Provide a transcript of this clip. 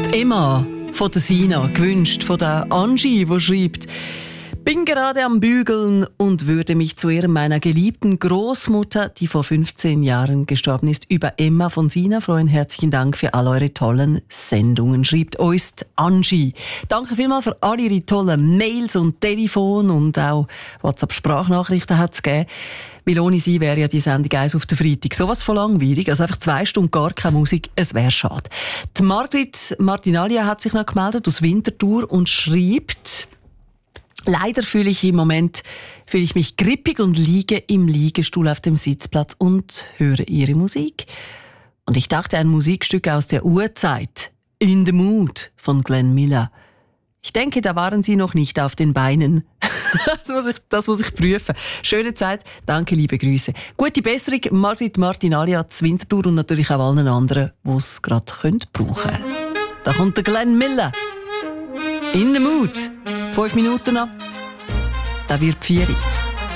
Emma von der Sina, gewünscht von der Angie, die schreibt: Bin gerade am Bügeln und würde mich zu Ehren meiner geliebten Großmutter, die vor 15 Jahren gestorben ist, über Emma von Sina freuen. Herzlichen Dank für all eure tollen Sendungen, schreibt uns die Angie. Danke vielmals für all ihre tollen Mails und Telefon und auch WhatsApp-Sprachnachrichten hat es gegeben. Weil ohne sie wäre ja die Sendung 1 auf der Freitag sowas von langweilig. Also einfach 2 Stunden gar keine Musik, es wäre schade. Die Margrit Martinalia hat sich noch gemeldet aus Winterthur und schreibt: Leider fühle ich mich grippig und liege im Liegestuhl auf dem Sitzplatz und höre ihre Musik. Und ich dachte, ein Musikstück aus der Urzeit, In the Mood von Glenn Miller. Ich denke, da waren sie noch nicht auf den Beinen. Das muss ich prüfen. Schöne Zeit, danke, liebe Grüße. Gute Besserung, Margrit Martinalia zu Winterthur und natürlich auch allen anderen, die es gerade brauchen können. Da kommt der Glenn Miller. In the Mood. 5 Minuten noch. Da wird 4.